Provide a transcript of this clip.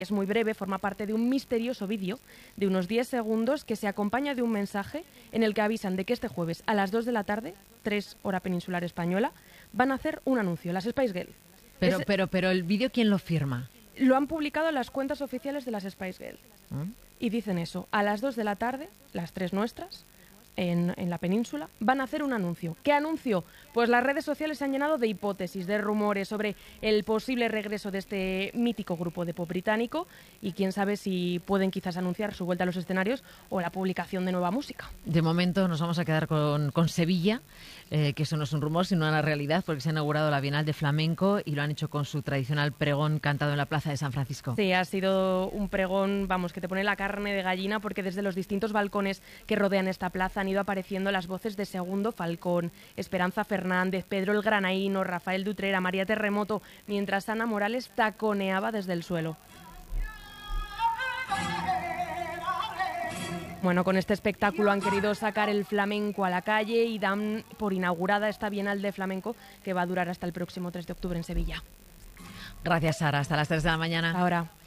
Es muy breve, forma parte de un misterioso vídeo de unos 10 segundos que se acompaña de un mensaje en el que avisan de que este jueves a las 2 de la tarde, 3 hora peninsular española, van a hacer un anuncio, las Spice Girls. Pero el vídeo, ¿quién lo firma? Lo han publicado en las cuentas oficiales de las Spice Girls. ¿Mm? Y dicen eso, a las 2 de la tarde, las 3 nuestras, en la península, van a hacer un anuncio. ¿Qué anuncio? Pues las redes sociales se han llenado de hipótesis, de rumores sobre el posible regreso de este mítico grupo de pop británico y quién sabe si pueden quizás anunciar su vuelta a los escenarios o la publicación de nueva música. De momento nos vamos a quedar con Sevilla, que eso no es un rumor, sino una realidad, porque se ha inaugurado la Bienal de Flamenco y lo han hecho con su tradicional pregón cantado en la Plaza de San Francisco. Sí, ha sido un pregón, vamos, que te pone la carne de gallina, porque desde los distintos balcones que rodean esta plaza han ido apareciendo las voces de Segundo Falcón, Esperanza Fernández, Pedro el Granaíno, Rafael Dutrera, María Terremoto, mientras Ana Morales taconeaba desde el suelo. Bueno, con este espectáculo han querido sacar el flamenco a la calle y dan por inaugurada esta Bienal de Flamenco que va a durar hasta el próximo 3 de octubre en Sevilla. Gracias, Sara. Hasta las 3 de la mañana. Ahora.